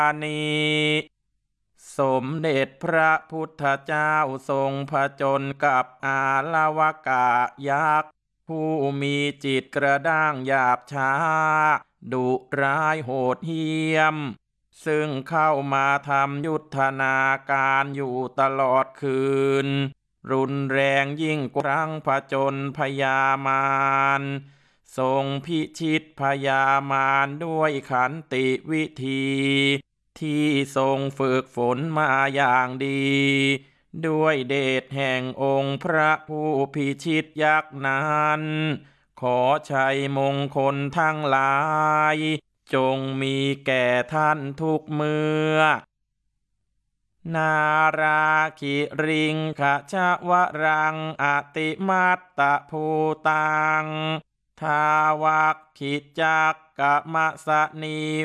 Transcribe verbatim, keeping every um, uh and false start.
นีสมเด็จพระพุทธเจ้าทรงผจญกับอาลวกะยักษ์ผู้มีจิตกระด้างหยาบช้าดุร้ายโหดเหี้ยมซึ่งเข้ามาทำยุทธนาการอยู่ตลอดคืนรุนแรงยิ่งกว่าครั้งผจญพยามารทรงพิชิตพยามารด้วยขันติวิธีที่ทรงฝึกฝนมาอย่างดีด้วยเดชแห่งองค์พระผู้พิชิตยักษ์นั้นขอชัยมงคลทั้งหลายจงมีแก่ท่านทุกเมื่อนาราคิริงขชวรังอติมัตตภูตังทาวักขิจักกะมะสะนี